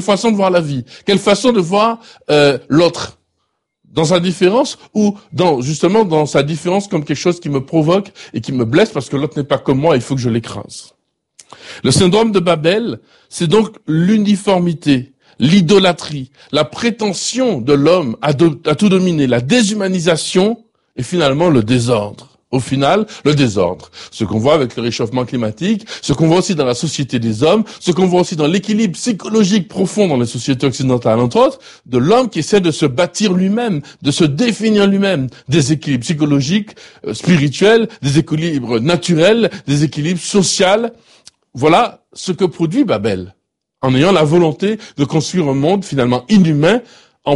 façon de voir la vie, quelle façon de voir l'autre, dans sa différence ou justement dans sa différence comme quelque chose qui me provoque et qui me blesse parce que l'autre n'est pas comme moi, il faut que je l'écrase. Le syndrome de Babel, c'est donc l'uniformité, l'idolâtrie, la prétention de l'homme à tout dominer, la déshumanisation et finalement le désordre. Au final, le désordre. Ce qu'on voit avec le réchauffement climatique, ce qu'on voit aussi dans la société des hommes, ce qu'on voit aussi dans l'équilibre psychologique profond dans les sociétés occidentales, entre autres, de l'homme qui essaie de se bâtir lui-même, de se définir lui-même, des équilibres psychologiques, spirituels, des équilibres naturels, des équilibres sociaux. Voilà ce que produit Babel, en ayant la volonté de construire un monde finalement inhumain, en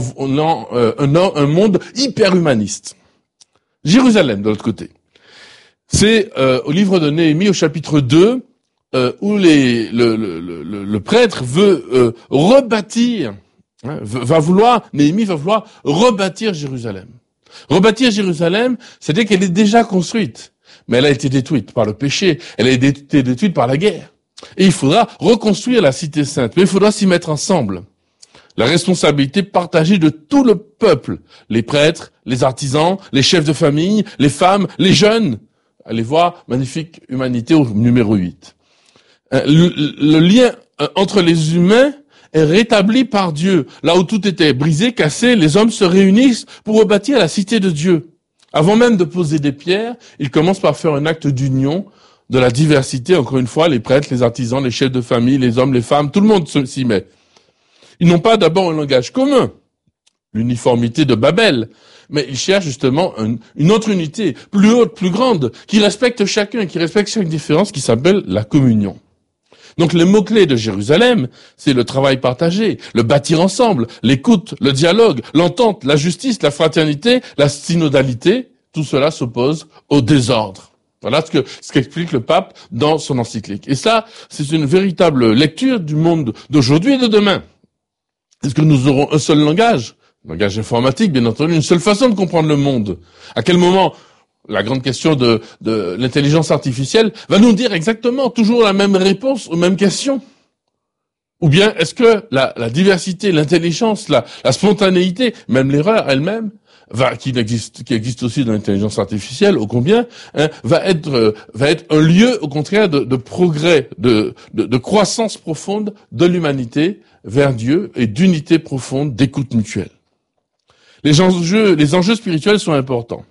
un monde hyper humaniste. Jérusalem, de l'autre côté. C'est au livre de Néhémie, au chapitre 2, où le prêtre veut rebâtir, Néhémie va vouloir rebâtir Jérusalem. Rebâtir Jérusalem, c'est-à-dire qu'elle est déjà construite, mais elle a été détruite par le péché, elle a été détruite par la guerre. Et il faudra reconstruire la cité sainte, mais il faudra s'y mettre ensemble. La responsabilité partagée de tout le peuple, les prêtres, les artisans, les chefs de famille, les femmes, les jeunes. Allez voir Magnifique Humanité au numéro 8. Le lien entre les humains est rétabli par Dieu. Là où tout était brisé, cassé, les hommes se réunissent pour rebâtir la cité de Dieu. Avant même de poser des pierres, ils commencent par faire un acte d'union de la diversité. Encore une fois, les prêtres, les artisans, les chefs de famille, les hommes, les femmes, tout le monde s'y met. Ils n'ont pas d'abord un langage commun, l'uniformité de Babel, mais ils cherchent justement une autre unité, plus haute, plus grande, qui respecte chacun, qui respecte chaque différence, qui s'appelle la communion. Donc les mots-clés de Jérusalem, c'est le travail partagé, le bâtir ensemble, l'écoute, le dialogue, l'entente, la justice, la fraternité, la synodalité. Tout cela s'oppose au désordre. Voilà ce qu'explique le pape dans son encyclique. Et ça, c'est une véritable lecture du monde d'aujourd'hui et de demain. Est-ce que nous aurons un seul langage informatique, bien entendu, une seule façon de comprendre le monde? À quel moment la grande question de l'intelligence artificielle va nous dire exactement toujours la même réponse aux mêmes questions? Ou bien est-ce que la diversité, l'intelligence, la spontanéité, même l'erreur elle-même, qui existe aussi dans l'intelligence artificielle, ô combien, va être un lieu, au contraire, de progrès, de croissance profonde de l'humanité vers Dieu et d'unité profonde, d'écoute mutuelle. Les enjeux spirituels sont importants.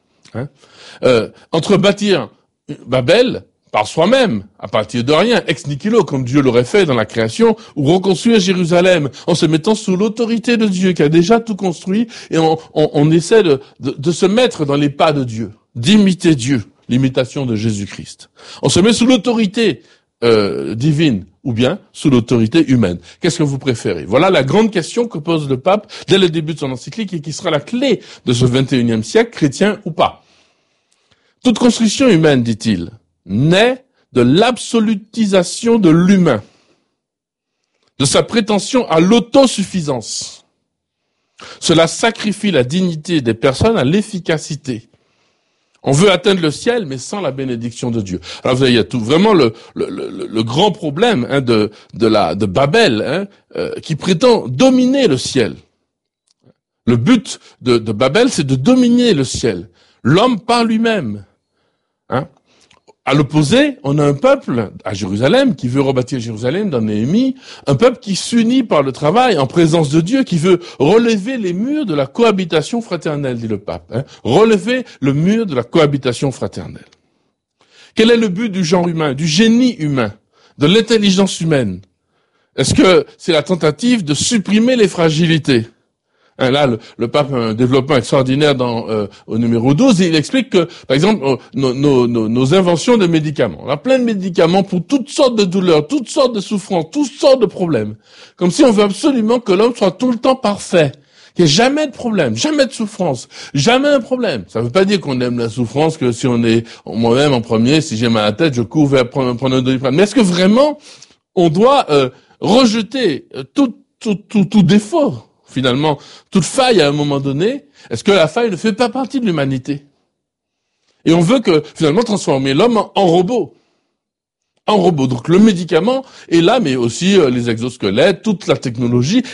Entre bâtir Babel par soi-même, à partir de rien, ex nihilo, comme Dieu l'aurait fait dans la création, ou reconstruire Jérusalem en se mettant sous l'autorité de Dieu qui a déjà tout construit, et on essaie de se mettre dans les pas de Dieu, d'imiter Dieu, l'imitation de Jésus-Christ. On se met sous l'autorité divine, ou bien sous l'autorité humaine. Qu'est-ce que vous préférez? Voilà la grande question que pose le pape dès le début de son encyclique et qui sera la clé de ce 21e siècle, chrétien ou pas. Toute construction humaine, dit-il, naît de l'absolutisation de l'humain, de sa prétention à l'autosuffisance. Cela sacrifie la dignité des personnes à l'efficacité. On veut atteindre le ciel, mais sans la bénédiction de Dieu. Alors vous voyez, il y a vraiment le grand problème de Babel, qui prétend dominer le ciel. Le but de Babel, c'est de dominer le ciel. L'homme par lui-même. À l'opposé, on a un peuple à Jérusalem qui veut rebâtir Jérusalem dans Néhémie, un peuple qui s'unit par le travail en présence de Dieu, qui veut relever les murs de la cohabitation fraternelle, dit le pape. Relever le mur de la cohabitation fraternelle. Quel est le but du genre humain, du génie humain, de l'intelligence humaine? Est-ce que c'est la tentative de supprimer les fragilités? Là, le pape a un développement extraordinaire au numéro 12, et il explique que, par exemple, nos inventions de médicaments. On a plein de médicaments pour toutes sortes de douleurs, toutes sortes de souffrances, toutes sortes de problèmes. Comme si on veut absolument que l'homme soit tout le temps parfait. Qu'il n'y ait jamais de problème, jamais de souffrance, jamais un problème. Ça ne veut pas dire qu'on aime la souffrance, que si on est, moi-même en premier, si j'ai mal à la tête, je cours vers prendre un Doliprane. Mais est-ce que vraiment, on doit rejeter tout défaut? Finalement, toute faille à un moment donné, est-ce que la faille ne fait pas partie de l'humanité? Et on veut finalement transformer l'homme en robot. un robot. Donc le médicament est là, mais aussi les exosquelettes, toute la technologie